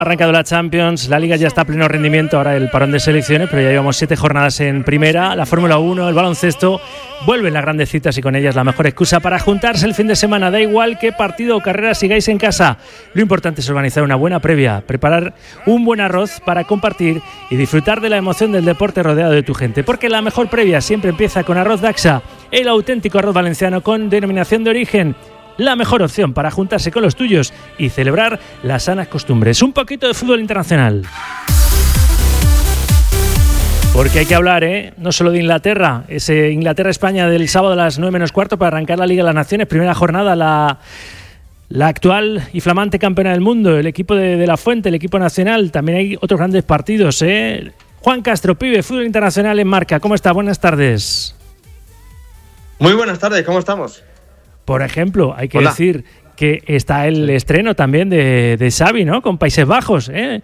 Arrancado la Champions, la Liga ya está a pleno rendimiento, ahora el parón de selecciones, pero ya llevamos 7 jornadas en primera, la Fórmula 1, el baloncesto, vuelven las grandes citas y con ellas la mejor excusa para juntarse el fin de semana. Da igual qué partido o carrera sigáis en casa, lo importante es organizar una buena previa, preparar un buen arroz para compartir y disfrutar de la emoción del deporte rodeado de tu gente, porque la mejor previa siempre empieza con Arroz Daxa, el auténtico arroz valenciano con denominación de origen. La mejor opción para juntarse con los tuyos y celebrar las sanas costumbres. Un poquito de fútbol internacional. Porque hay que hablar, no solo de Inglaterra. Ese Inglaterra-España del sábado a las 9:15 para arrancar la Liga de las Naciones. Primera jornada, la actual y flamante campeona del mundo, el equipo de La Fuente, el equipo nacional. También hay otros grandes partidos, Juan Castro, Pibe, fútbol internacional en Marca. ¿Cómo está? Buenas tardes. Muy buenas tardes, ¿cómo estamos? Por ejemplo, hay que decir que está el estreno también de Xavi, ¿no? Con Países Bajos, Es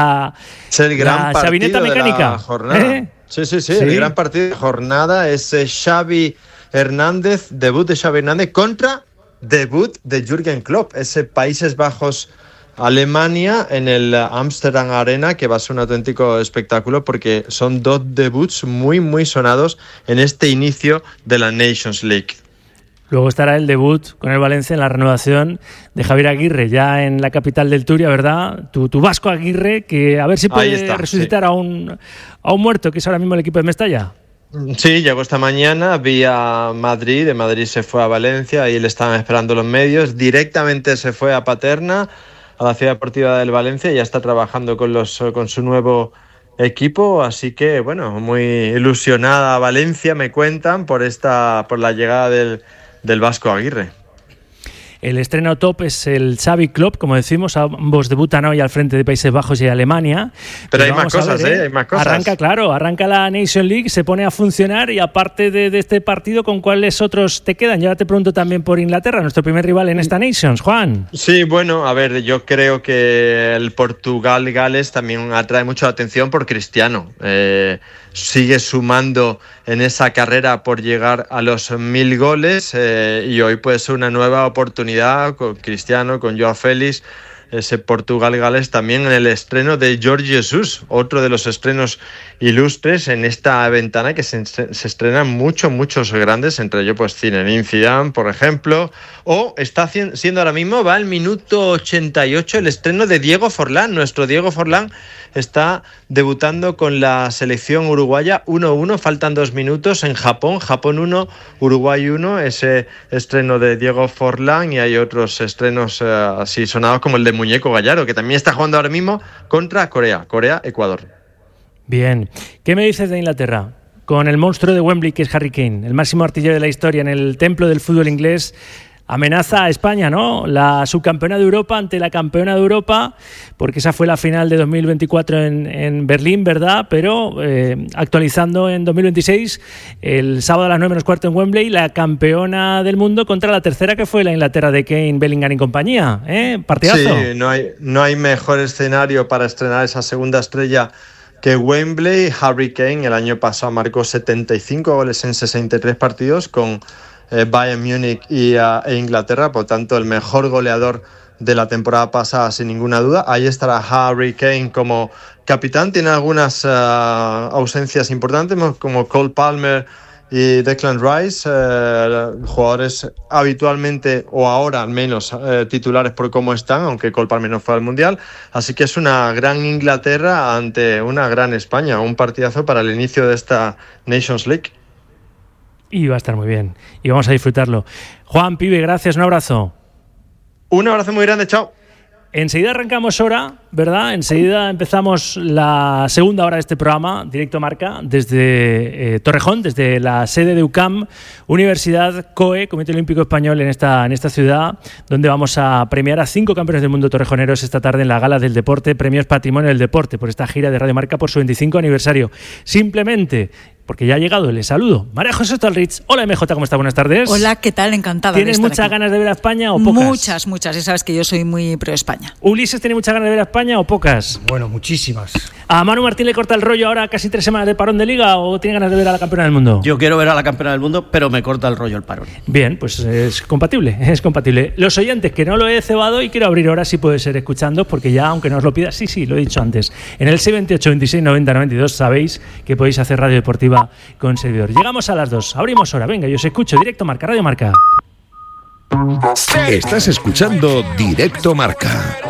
el gran partido Xavineta mecánica. De la jornada. Sí, el gran partido de la jornada es Xavi Hernández, debut de Xavi Hernández contra debut de Jürgen Klopp, ese Países Bajos Alemania en el Amsterdam Arena, que va a ser un auténtico espectáculo porque son dos debuts muy, muy sonados en este inicio de la Nations League. Luego estará el debut con el Valencia en la renovación de Javier Aguirre, ya en la capital del Turia, ¿verdad? Tu Vasco Aguirre, que a ver si puede resucitar a un muerto, que es ahora mismo el equipo de Mestalla. Sí, llegó esta mañana vía Madrid, de Madrid se fue a Valencia, ahí le estaban esperando los medios, directamente se fue a Paterna, a la ciudad deportiva del Valencia, y ya está trabajando con su nuevo equipo, así que bueno, muy ilusionada Valencia, me cuentan, por la llegada del Vasco Aguirre. El estreno top es el Xavi Klopp, como decimos, ambos debutan hoy al frente de Países Bajos y Alemania. Pero hay más cosas, hay más cosas. Arranca la Nation League, se pone a funcionar, y aparte de este partido, ¿con cuáles otros te quedan? Ya te pregunto también por Inglaterra, nuestro primer rival en esta Nations, Juan. Sí, bueno, a ver, yo creo que el Portugal-Gales también atrae mucho la atención por Cristiano. Sigue sumando en esa carrera por llegar a los 1000 goles y hoy puede ser una nueva oportunidad con Cristiano, con Joao Félix, ese Portugal-Gales, también en el estreno de Jorge Jesus, otro de los estrenos ilustres en esta ventana, que se estrenan muchos grandes, entre ellos pues Zinedine Zidane, por ejemplo, o está siendo ahora mismo, va al minuto 88 el estreno de Diego Forlán. Nuestro Diego Forlán está debutando con la selección uruguaya 1-1, faltan 2 minutos en Japón 1, Uruguay 1, ese estreno de Diego Forlán, y hay otros estrenos así sonados como el de Muñeco Gallardo, que también está jugando ahora mismo contra Corea-Ecuador. Bien, ¿qué me dices de Inglaterra? Con el monstruo de Wembley, que es Harry Kane, el máximo artillero de la historia en el templo del fútbol inglés, amenaza a España, ¿no? La subcampeona de Europa ante la campeona de Europa, porque esa fue la final de 2024 en Berlín, ¿verdad? Pero actualizando en 2026, el sábado a las 9:15 en Wembley, la campeona del mundo contra la tercera, que fue la Inglaterra de Kane, Bellingham y compañía. Partidazo. Sí, no hay mejor escenario para estrenar esa segunda estrella que Wembley. Harry Kane el año pasado marcó 75 goles en 63 partidos con Bayern Múnich e Inglaterra, por tanto el mejor goleador de la temporada pasada sin ninguna duda. Ahí estará Harry Kane como capitán, tiene algunas ausencias importantes como Cole Palmer y Declan Rice, jugadores habitualmente, o ahora al menos, titulares por cómo están, aunque Cole Palmer no fue al Mundial. Así que es una gran Inglaterra ante una gran España, un partidazo para el inicio de esta Nations League. Y va a estar muy bien, y vamos a disfrutarlo. Juan, Pibe, gracias, un abrazo. Un abrazo muy grande, chao. Enseguida arrancamos hora, ¿verdad? Enseguida empezamos la segunda hora de este programa, Directo Marca, desde Torrejón, desde la sede de UCAM, Universidad COE, Comité Olímpico Español, en esta ciudad, donde vamos a premiar a 5 campeones del mundo torrejoneros esta tarde en la Gala del Deporte, Premios Patrimonio del Deporte, por esta gira de Radio Marca por su 25 aniversario. Simplemente porque ya ha llegado, le saludo. María José Talrich. Hola MJ, ¿cómo está? Buenas tardes. Hola, ¿qué tal? Encantada de estar ¿Tienes muchas aquí. ganas de ver a España o pocas? Muchas. Ya sabes que yo soy muy pro España. ¿Ulises tiene muchas ganas de ver a España o pocas? Bueno, muchísimas. ¿A Manu Martín le corta el rollo ahora casi 3 semanas de parón de liga o tiene ganas de ver a la campeona del mundo? Yo quiero ver a la campeona del mundo, pero me corta el rollo el parón. Bien, pues es compatible. Los oyentes, que no lo he cebado y quiero abrir ahora si puede ser escuchando, porque ya, aunque no os lo pida, sí, lo he dicho antes. En el 628 26 90 92 sabéis que podéis hacer radio deportiva con servidor. Llegamos a las 2, abrimos hora. Venga, yo os escucho. Directo Marca, Radio Marca. Estás escuchando Directo Marca